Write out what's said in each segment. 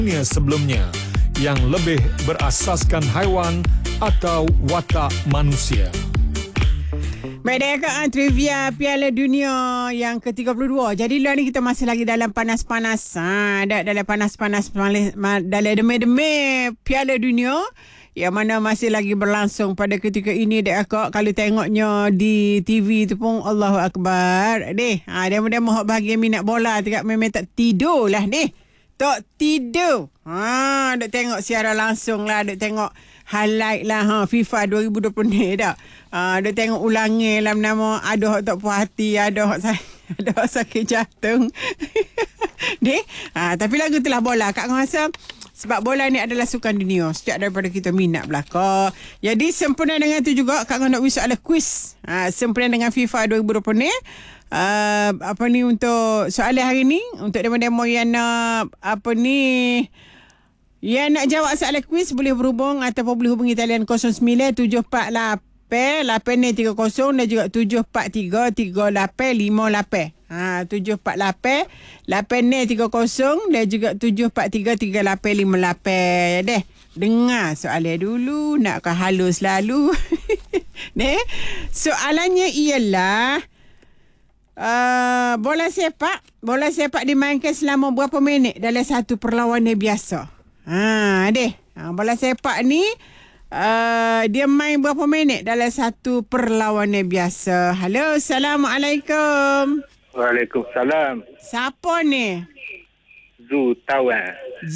sebelumnya yang lebih berasaskan haiwan atau watak manusia. Baik, trivia Piala Dunia yang ke-32. Jadi lah ni kita masih lagi dalam panas-panas. Dalam panas-panas, dalam demi-demi Piala Dunia yang mana masih lagi berlangsung pada ketika ini, dek akak. Kalau tengoknya di TV tu pun Allahu Akbar. Demo-demo hak bahagian minat bola tidak memang tak tidur lah ni. Tak tidur. Dek tengok siaran langsung lah, dek tengok highlight lah FIFA 2020 ni dah. Dek tengok ulangi lah nama, ada hak tak puas hati, ada hak sakit jantung. Tapi lagu itulah bola. Kak rasa sebab bola ni adalah sukan dunia sejak daripada kita minat belaka. Jadi sempurna dengan tu juga Kak nak wish soalan quiz. Sempurna dengan FIFA 2020 ni. Untuk soalan hari ni untuk demo-demo yang nak yang nak jawab soalan quiz boleh berhubung ataupun boleh hubungi talian 09-748-830 dan juga 743-3858. 748-830 dan juga 743-3858. Deh, dengar soalan dulu, nak kau halus lalu. Soalannya ialah bola sepak dimainkan selama berapa minit dalam satu perlawanan biasa? Bola sepak ni dia main berapa minit dalam satu perlawanan biasa? Halo, Assalamualaikum. Waalaikumsalam. Siapa ni? Zutawan.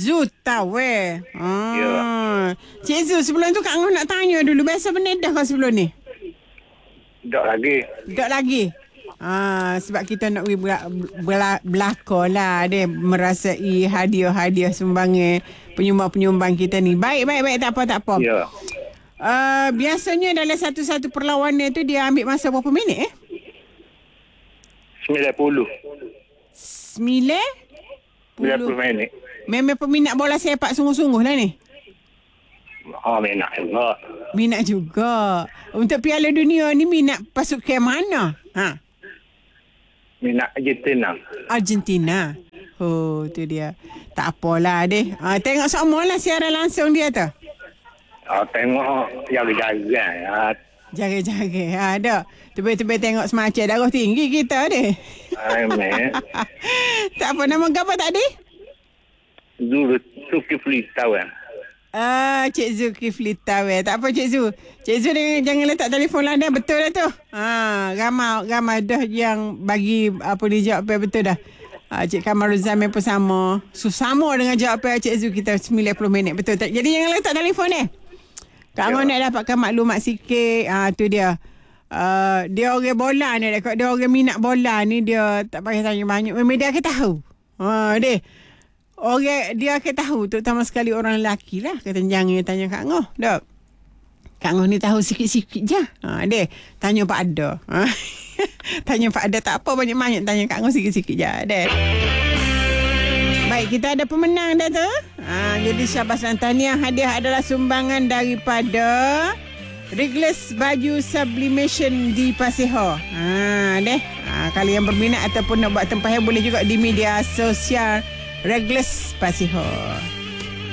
Ya. Cik Zu, sebelum tu Kak Ngah nak tanya dulu, biasa benedah kau sebelum ni? Tak lagi. Sebab kita nak belakang lah dia merasai hadiah sumbangan penyumbang-penyumbang kita ni. Baik, tak apa. Ya. Biasanya dalam satu-satu perlawanan tu dia ambil masa berapa minit 90 minit. Memang peminat bola sepak sungguh-sungguh lah ni. Minat juga. Untuk Piala Dunia ni minat pasukan mana? Minat Argentina. Oh, tu dia. Tak apalah deh. Tengok semua lah siaran langsung dia tu. Tengok jaga-jaga. Jaga-jaga. Ada. Tebel-tebel tengok semacam darah tinggi kita deh. Tak apa, nama apa tadi? Zulkifli Tawan. Cik Zulkifli Tawan. Tak apa Cik Zu. Cik Zu jangan letak telefon lah dah. Betul lah tu. Ramai dah yang bagi dia jawab betul dah. Cik Kamaruzan pun sama. Sama dengan jawapan Cik Zu kita 90 minit. Betul tak? Jadi jangan letak telefon ni. Kak Angah nak dapatkan maklumat sikit. Tu dia. Dia orang bola ni. Dia orang minat bola ni. Dia tak payah tanya banyak. Memang dia akan tahu. Dia. Orang dia akan tahu. Terutama sekali orang lelaki lah. Kata jangan tanya Kak Angah. Dok. Kak Angah ni tahu sikit-sikit je. Dia. Tanya Pak Ada. Tanya Pak Ada tak apa. Banyak-banyak tanya Kak Angah sikit-sikit je. Dia. Baik, kita ada pemenang dah tu. Jadi syabas dan tahniah. Hadiah adalah sumbangan daripada Wrigley's Baju Sublimation di Pasiho. Kalau yang berminat ataupun nak buat tempahan boleh juga di media sosial Wrigley's Pasiho.